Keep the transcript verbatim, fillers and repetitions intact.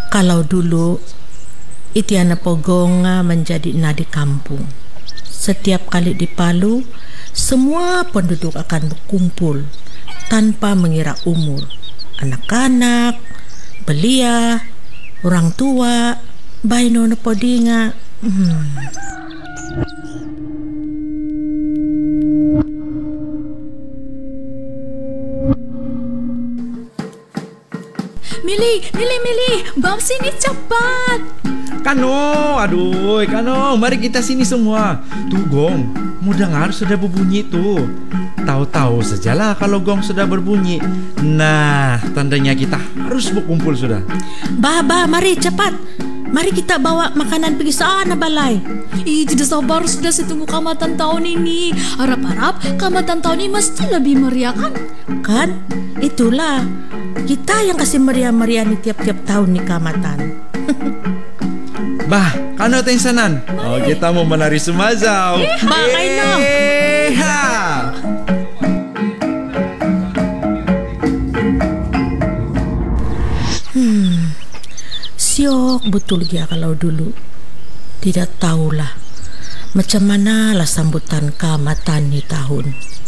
Kalau dulu Itiana Pogonga menjadi nadi kampung. Setiap kali di Palu, semua penduduk akan berkumpul tanpa mengira umur. Anak-anak, belia, orang tua, bayi nono podinga. Hmm. Mili, Mili, Mili, bawa sini cepat. Kano, aduh, Kano, mari kita sini semua. Tuh gong, mau dengar sudah berbunyi tuh. Tahu-tahu sajalah kalau gong sudah berbunyi. Nah, tandanya kita harus berkumpul sudah. Baba, mari cepat. Mari kita bawa makanan pergi sana balai. Ih, tidak sabar sudah saya tunggu kamatan tahun ini. Harap-harap kamatan tahun ini mesti lebih meriah kan? Kan, itulah. Kita yang kasih meriah-meriah nih tiap-tiap tahun nih kamatan. Bah, Kano tensanan. Oh, kita mau menari semazau. Bah, Kano. Ha. Hmm, siok betul dia kalau dulu. Tidak tahulah macam mana lah sambutan kamatan ni tahun.